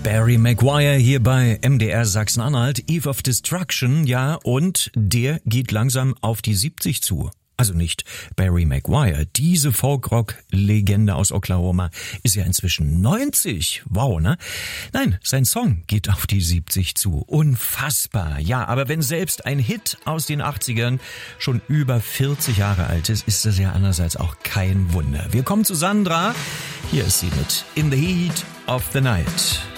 Barry Maguire hier bei MDR Sachsen-Anhalt, Eve of Destruction, ja, und der geht langsam auf die 70 zu. Also nicht Barry Maguire, diese Folkrock-Legende aus Oklahoma ist ja inzwischen 90. Wow, ne? Nein, sein Song geht auf die 70 zu. Unfassbar. Ja, aber wenn selbst ein Hit aus den 80ern schon über 40 Jahre alt ist, ist das ja andererseits auch kein Wunder. Wir kommen zu Sandra. Hier ist sie mit In the Heat of the Night.